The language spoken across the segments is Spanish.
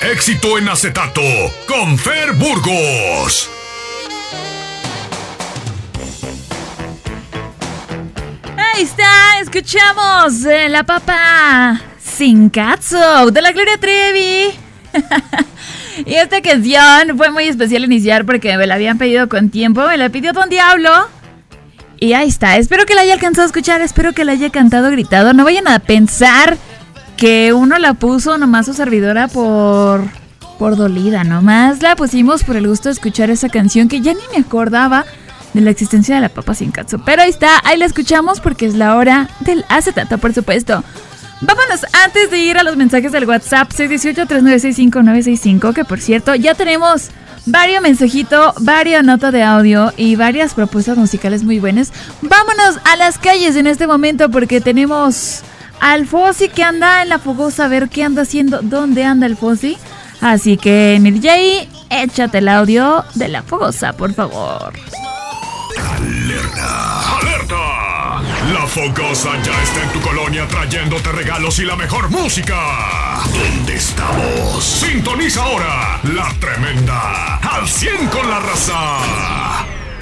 Éxito en acetato con Fer Burgos. Ahí está, escuchamos La Papa Sin Catsup de la Gloria Trevi. Y esta canción fue muy especial iniciar porque me la habían pedido con tiempo. Me la pidió Don Diablo. Y ahí está, espero que la haya alcanzado a escuchar, espero que la haya cantado, gritado. No vayan a pensar que uno la puso nomás su servidora por dolida. Nomás la pusimos por el gusto de escuchar esa canción que ya ni me acordaba de la existencia de La Papa Sin Catsup. Pero ahí está, ahí la escuchamos porque es la hora del acetato, por supuesto. Vámonos antes de ir a los mensajes del WhatsApp 618-3965-965, que por cierto ya tenemos varios mensajitos, varias notas de audio y varias propuestas musicales muy buenas. Vámonos a las calles en este momento porque tenemos al Fossi que anda en la fogosa, a ver qué anda haciendo, dónde anda el Fossi. Así que, mi DJ, échate el audio de la fogosa, por favor. ¡Alerta! ¡Alerta! La Fogosa ya está en tu colonia trayéndote regalos y la mejor música. ¿Dónde estamos? Sintoniza ahora La Tremenda, al 100 con la raza.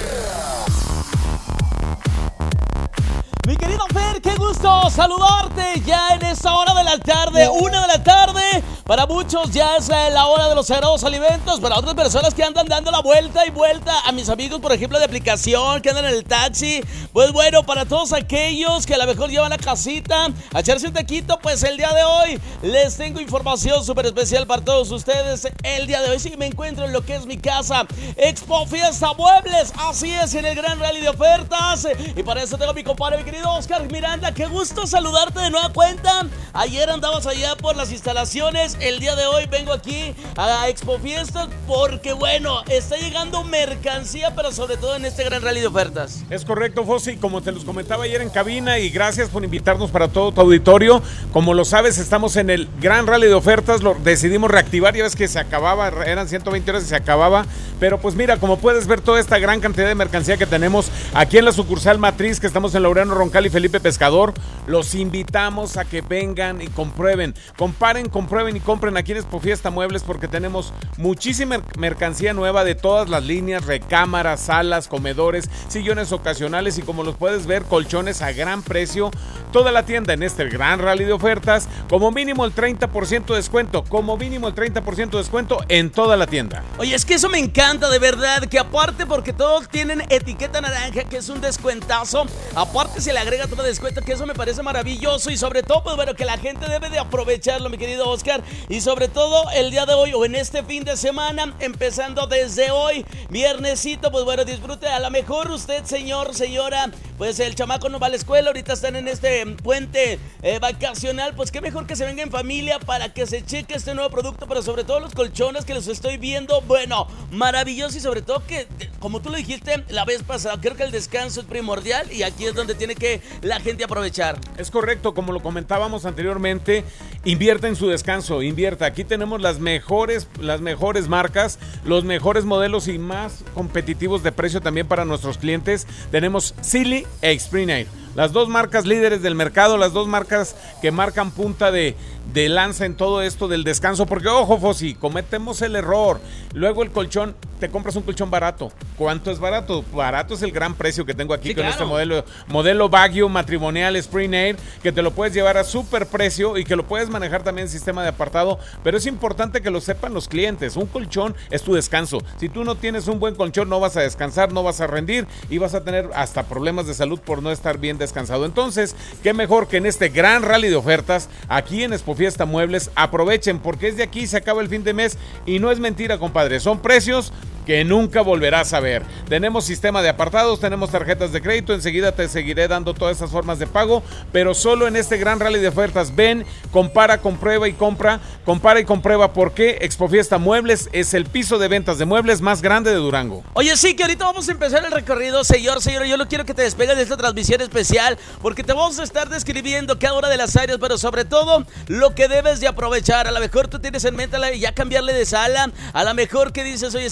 Mi querido Fer, qué gusto saludarte ya en esta hora de la tarde, 1 de la tarde. Para muchos ya es la hora de los sagrados alimentos. Para otras personas que andan dando la vuelta y vuelta, a mis amigos, por ejemplo, de aplicación, que andan en el taxi. Pues bueno, para todos aquellos que a lo mejor llevan a casita a echarse un taquito, pues el día de hoy les tengo información súper especial para todos ustedes. El día de hoy sí me encuentro en lo que es mi casa, Expo Fiesta Muebles. Así es, en el gran rally de ofertas. Y para eso tengo a mi compadre, mi querido Oscar Miranda. Qué gusto saludarte de nueva cuenta. Ayer andabas allá por las instalaciones. El día de hoy vengo aquí a Expo Fiestas porque, bueno, está llegando mercancía, pero sobre todo en este gran rally de ofertas. Es correcto, Fossi, como te los comentaba ayer en cabina, y gracias por invitarnos para todo tu auditorio. Como lo sabes, estamos en el gran rally de ofertas, lo decidimos reactivar, ya ves que se acababa, eran 120 horas y se acababa, pero pues mira, como puedes ver toda esta gran cantidad de mercancía que tenemos aquí en la sucursal matriz, que estamos en Laureano Roncal y Felipe Pescador, los invitamos a que vengan y comprueben, comparen, comprueben y compren aquí en Expo Fiesta Muebles porque tenemos muchísima mercancía nueva de todas las líneas, recámaras, salas, comedores, sillones ocasionales y como los puedes ver, colchones a gran precio. Toda la tienda en este gran rally de ofertas, como mínimo el 30% de descuento, como mínimo el 30% de descuento en toda la tienda. Oye, es que eso me encanta de verdad, que aparte porque todos tienen etiqueta naranja, que es un descuentazo, aparte se le agrega todo descuento, que eso me parece maravilloso y sobre todo, pues bueno, que la gente debe de aprovecharlo, mi querido Oscar, y sobre todo el día de hoy o en este fin de semana, empezando desde hoy, viernesito, pues bueno, disfrute. A lo mejor usted, señor, señora, pues el chamaco no va a la escuela, ahorita están en este puente vacacional, pues qué mejor que se venga en familia para que se cheque este nuevo producto, pero sobre todo los colchones que los estoy viendo, bueno, maravilloso y sobre todo que, como tú lo dijiste la vez pasada, creo que el descanso es primordial y aquí es donde tiene que la gente aprovechar. Es correcto, como lo comentábamos anteriormente, invierta en su descanso, invierta. Aquí tenemos las mejores marcas, los mejores modelos y más competitivos de precio también para nuestros clientes. Tenemos Sealy e Spring Air, las dos marcas líderes del mercado, las dos marcas que marcan punta de lanza en todo esto del descanso, porque ojo, Fossi, cometemos el error. Luego el colchón, te compras un colchón barato. ¿Cuánto es barato? Barato es el gran precio que tengo aquí, sí, con claro. Este modelo Baguio matrimonial Spring Air, que te lo puedes llevar a súper precio y que lo puedes manejar también en sistema de apartado, pero es importante que lo sepan los clientes. Un colchón es tu descanso. Si tú no tienes un buen colchón, no vas a descansar, no vas a rendir y vas a tener hasta problemas de salud por no estar bien descansado. Entonces, qué mejor que en este gran rally de ofertas, aquí en Expo Fiesta Muebles, aprovechen porque es de aquí, se acaba el fin de mes y no es mentira, compadre, son precios que nunca volverás a ver. Tenemos sistema de apartados, tenemos tarjetas de crédito, enseguida te seguiré dando todas esas formas de pago, pero solo en este gran rally de ofertas. Ven, compara, comprueba y compra, compara y comprueba porque Expo Fiesta Muebles es el piso de ventas de muebles más grande de Durango. Oye, sí, que ahorita vamos a empezar el recorrido, señora, yo no quiero que te despegues de esta transmisión especial porque te vamos a estar describiendo cada una de las áreas, pero sobre todo lo que debes de aprovechar. A lo mejor tú tienes en mente ya cambiarle de sala, a lo mejor que dices, oye, ¿sabes qué?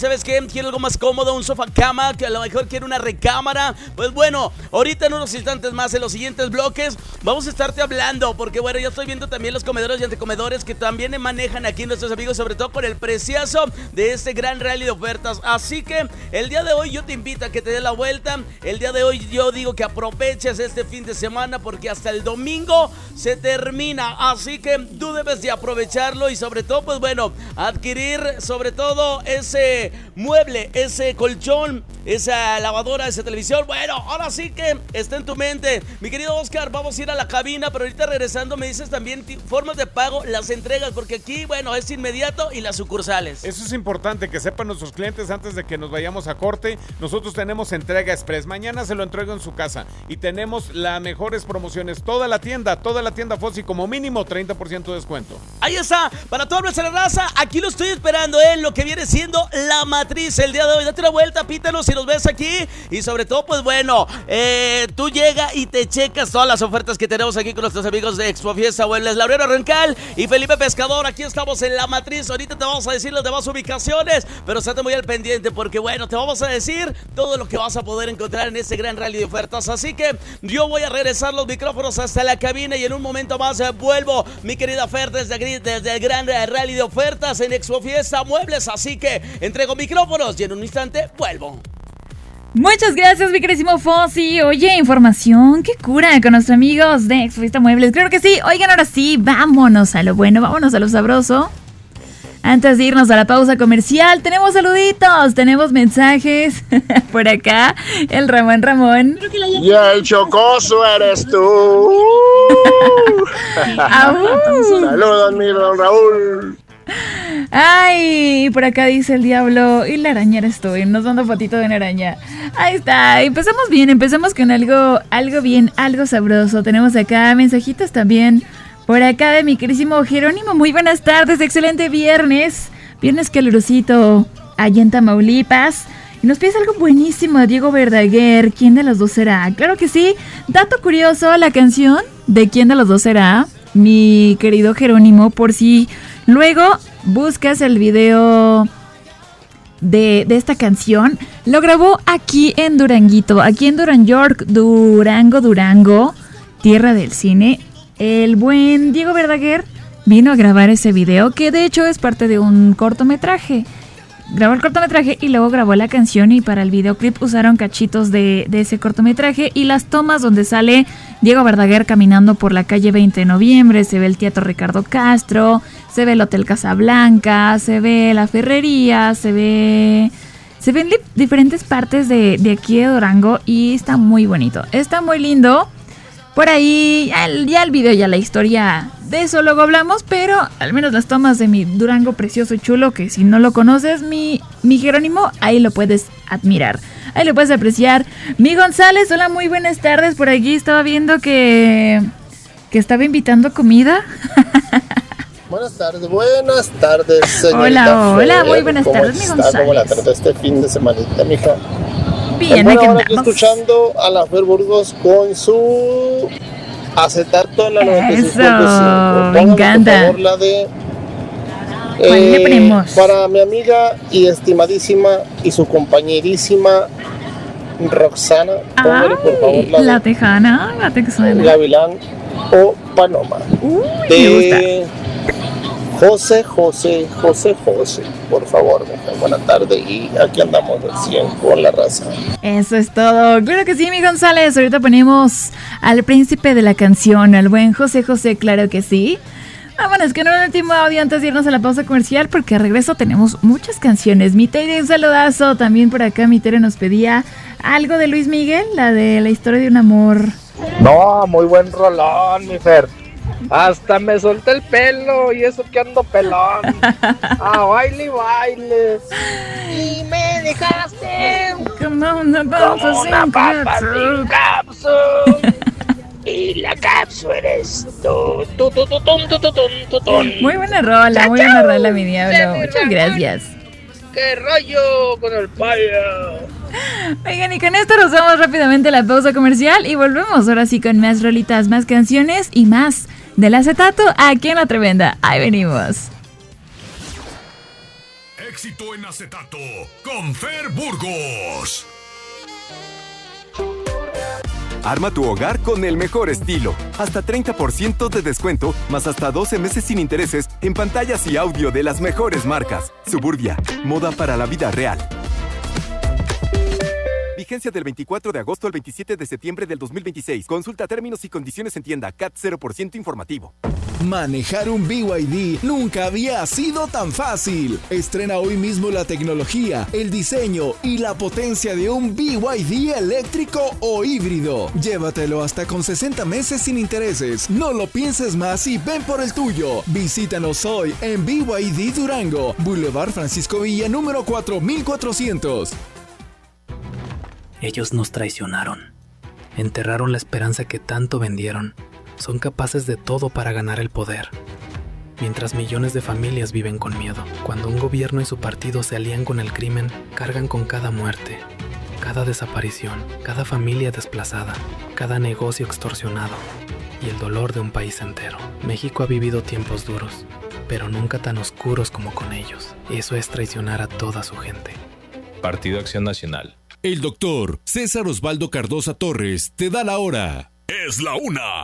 alguien quiere algo más cómodo, un sofá cama, que a lo mejor quiere una recámara, pues bueno, ahorita en unos instantes más, en los siguientes bloques, vamos a estarte hablando, porque bueno, yo estoy viendo también los comedores y antecomedores que también manejan aquí nuestros amigos, sobre todo con el preciazo de este gran rally de ofertas. Así que el día de hoy yo te invito a que te des la vuelta. El día de hoy yo digo que aproveches este fin de semana, porque hasta el domingo se termina. Así que tú debes de aprovecharlo y sobre todo, pues bueno, adquirir sobre todo ese mueble, ese colchón, esa lavadora, esa televisión. Bueno, ahora sí que está en tu mente. Mi querido Oscar, vamos a ir a la cabina, pero ahorita regresando me dices también formas de pago, las entregas, porque aquí, bueno, es inmediato y las sucursales. Eso es importante que sepan nuestros clientes antes de que nos vayamos a corte. Nosotros tenemos entrega express. Mañana se lo entrego en su casa y tenemos las mejores promociones. Toda la tienda Fossi, como mínimo 30% de descuento. Ahí está, para toda nuestra raza, aquí lo estoy esperando en lo que viene siendo La Matriz el día de hoy. Date una vuelta, pítanos si nos ves aquí y sobre todo, pues bueno, tú llega y te checas todas las ofertas que tenemos aquí con nuestros amigos de Expo Fiesta Muebles, Laureano Rencal y Felipe Pescador. Aquí estamos en La Matriz. Ahorita te vamos a decir las demás ubicaciones, pero estate muy al pendiente porque bueno, te vamos a decir todo lo que vas a poder encontrar en este gran rally de ofertas. Así que yo voy a regresar los micrófonos hasta la cabina y en un momento más vuelvo, mi querida Fer, desde el gran rally de ofertas en Expo Fiesta Muebles. Así que entrego micrófonos y en un instante vuelvo. Muchas gracias, mi queridísimo Fossi. Oye, información, qué cura con nuestros amigos de Expo Fiesta Muebles. Claro que sí. Oigan, ahora sí, vámonos a lo bueno, vámonos a lo sabroso. Antes de irnos a la pausa comercial, tenemos saluditos, tenemos mensajes. Por acá, el Ramón. Y el chocoso eres tú. Saludos, mi don Raúl. Ay, por acá dice el diablo. Y la araña eres tú. Y nos manda fotito de una araña. Ahí está. Empezamos bien. Empezamos con algo bien, algo sabroso. Tenemos acá mensajitos también. Por acá de mi querísimo Jerónimo. Muy buenas tardes. Excelente viernes. Viernes calurosito. Allá en Tamaulipas. Y nos pides algo buenísimo de Diego Verdaguer. ¿Quién de los dos será? Claro que sí. Dato curioso. La canción de ¿Quién de los dos será? Mi querido Jerónimo. Por si luego buscas el video de esta canción, lo grabó aquí en Duranguito, aquí en Durango, tierra del cine. El buen Diego Verdaguer vino a grabar ese video, que de hecho es parte de un cortometraje. Grabó el cortometraje y luego grabó la canción, y para el videoclip usaron cachitos de ese cortometraje y las tomas donde sale Diego Verdaguer caminando por la calle 20 de noviembre, se ve el Teatro Ricardo Castro, se ve el Hotel Casablanca, se ve la Ferrería, se ven diferentes partes de aquí de Durango y está muy bonito, está muy lindo. Por ahí, ya el video, ya la historia de eso luego hablamos, pero al menos las tomas de mi Durango precioso y chulo, que si no lo conoces, mi Jerónimo, ahí lo puedes admirar, ahí lo puedes apreciar. Mi González, hola, muy buenas tardes. Por aquí estaba viendo que estaba invitando comida. Buenas tardes, señorita. Hola, muy buenas tardes, mi González. ¿Cómo la trata este fin de semanita, mija? Bien, bueno, aquí ahora andamos. escuchando a la Fer Burgos con su acetato en la 95.5. Eso, me encanta. Por favor, la de ¿cuál le ponemos? para mi amiga y estimadísima y su compañerísima Roxana. Póngale por favor La tejana, la texana. Gavilán o Paloma. Me gusta. José, por favor, buena tarde y aquí andamos al 100 con la raza. Eso es todo. Claro que sí, mi González. Ahorita ponemos al príncipe de la canción, al buen José, claro que sí. Vámonos con un último audio antes de irnos a la pausa comercial, porque a regreso tenemos muchas canciones. Mi Tere, un saludazo. También por acá mi Tere nos pedía algo de Luis Miguel, la de la historia de un amor. No, muy buen rolón, mi Fer. Hasta me solté el pelo y eso que ando pelón. Baile. Y me dejaste Como una papa sin cápsula. Y la cápsula eres tú. Muy buena rola, mi diablo. Muchas gracias. ¿Qué rollo con el payo? Oigan, y con esto nos vamos rápidamente a la pausa comercial y volvemos ahora sí con más rolitas, más canciones y más del acetato aquí en La Tremenda. Ahí venimos. éxito en acetato con Fer Burgos. Arma tu hogar con el mejor estilo. Hasta 30% de descuento, más hasta 12 meses sin intereses en pantallas y audio de las mejores marcas. Suburbia, moda para la vida real. Vigencia del 24 de agosto al 27 de septiembre del 2026. Consulta términos y condiciones en tienda. CAT 0% informativo. Manejar un BYD nunca había sido tan fácil. Estrena hoy mismo la tecnología, el diseño y la potencia de un BYD eléctrico o híbrido. Llévatelo hasta con 60 meses sin intereses. No lo pienses más y ven por el tuyo. Visítanos hoy en BYD Durango, Boulevard Francisco Villa, número 4400. Ellos nos traicionaron. Enterraron la esperanza que tanto vendieron. Son capaces de todo para ganar el poder. Mientras millones de familias viven con miedo. Cuando un gobierno y su partido se alían con el crimen, cargan con cada muerte, cada desaparición, cada familia desplazada, cada negocio extorsionado y el dolor de un país entero. México ha vivido tiempos duros, pero nunca tan oscuros como con ellos. Eso es traicionar a toda su gente. Partido Acción Nacional. El doctor César Osvaldo Cardosa Torres te da la hora. Es la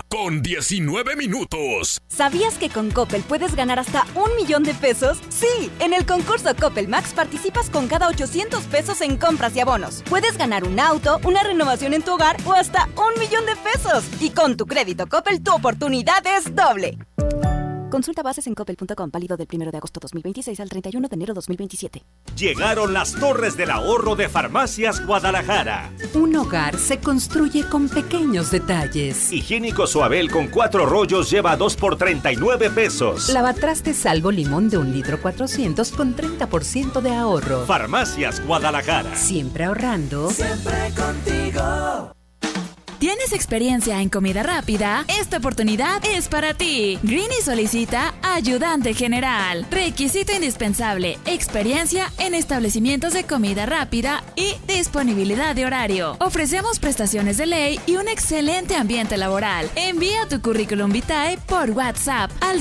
1:19. ¿Sabías que con Coppel puedes ganar hasta 1 millón de pesos? Sí, en el concurso Coppel Max participas con cada 800 pesos en compras y abonos. Puedes ganar un auto, una renovación en tu hogar o hasta 1 millón de pesos. Y con tu crédito Coppel, tu oportunidad es doble. Consulta bases en coppel.com, válido del 1 de agosto 2026 al 31 de enero 2027. Llegaron las torres del ahorro de Farmacias Guadalajara. Un hogar se construye con pequeños detalles. Higiénico Suabel con 4 rollos lleva 2 por 39 pesos. Lavatrastes Salvo Limón de 1 litro 400 con 30% de ahorro. Farmacias Guadalajara. Siempre ahorrando. Siempre contigo. ¿Tienes experiencia en comida rápida? Esta oportunidad es para ti. Greeny solicita ayudante general. Requisito indispensable: experiencia en establecimientos de comida rápida y disponibilidad de horario. Ofrecemos prestaciones de ley y un excelente ambiente laboral. Envía tu currículum vitae por WhatsApp al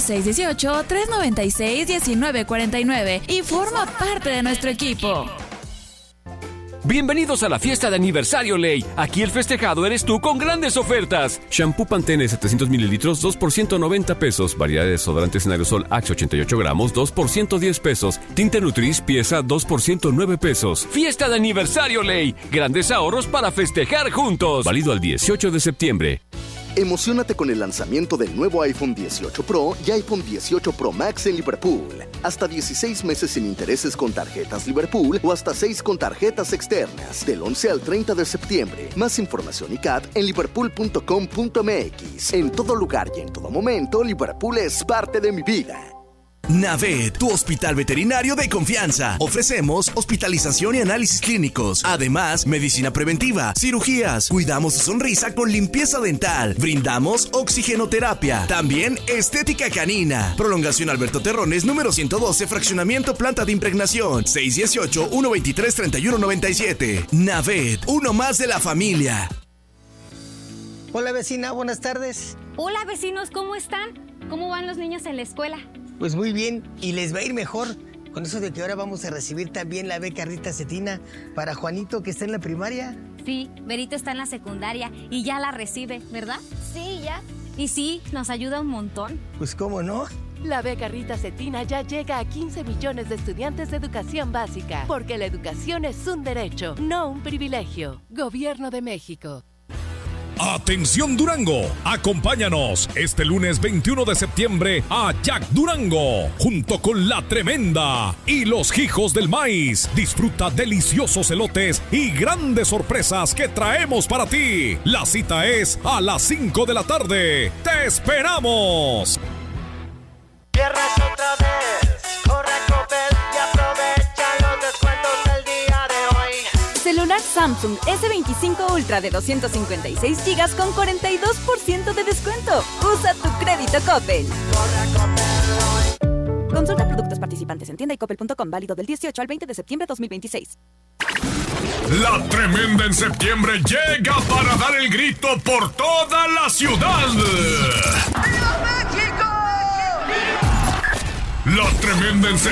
618-396-1949 y forma parte de nuestro equipo. Bienvenidos a la fiesta de aniversario Ley. Aquí el festejado eres tú con grandes ofertas. Shampoo Pantene 700 mililitros, 2 por 190 pesos. Variedad de desodorantes en aerosol Axe 88 gramos, 2 por 110 pesos. Tinte Nutris pieza 2 por 109 pesos. Fiesta de aniversario Ley. Grandes ahorros para festejar juntos. Válido al 18 de septiembre. Emociónate con el lanzamiento del nuevo iPhone 18 Pro y iPhone 18 Pro Max en Liverpool. Hasta 16 meses sin intereses con tarjetas Liverpool o hasta 6 con tarjetas externas. Del 11 al 30 de septiembre. Más información y CAT en liverpool.com.mx. En todo lugar y en todo momento, Liverpool es parte de mi vida. Navet, tu hospital veterinario de confianza. Ofrecemos hospitalización y análisis clínicos. Además, medicina preventiva, cirugías. Cuidamos su sonrisa con limpieza dental. Brindamos oxigenoterapia. También estética canina. Prolongación Alberto Terrones, número 112, fraccionamiento planta de impregnación. 618-123-3197. Navet, uno más de la familia. Hola vecina, buenas tardes. Hola vecinos, ¿cómo están? ¿Cómo van los niños en la escuela? Pues muy bien, y les va a ir mejor con eso de que ahora vamos a recibir también la beca Rita Cetina para Juanito, que está en la primaria. Sí, Berito está en la secundaria y ya la recibe, ¿verdad? Sí, ya. Y sí, nos ayuda un montón. Pues cómo no. La beca Rita Cetina ya llega a 15 millones de estudiantes de educación básica, porque la educación es un derecho, no un privilegio. Gobierno de México. Atención Durango, acompáñanos este lunes 21 de septiembre a Jack Durango, junto con La Tremenda y los Hijos del Maíz. Disfruta deliciosos elotes y grandes sorpresas que traemos para ti. La cita es a las 5 de la tarde. ¡Te esperamos! Viernes otra vez, corre a Coppel y aprovecha los descuentos del día de hoy. Celular Samsung S25 Ultra de 256 GB con 42% de descuento. Usa tu crédito Coppel. Consulta productos participantes en tienda y coppel.com, válido del 18 al 20 de septiembre de 2026. La Tremenda en septiembre llega para dar el grito por toda la ciudad. ¡Viva México! La Tremenda en septiembre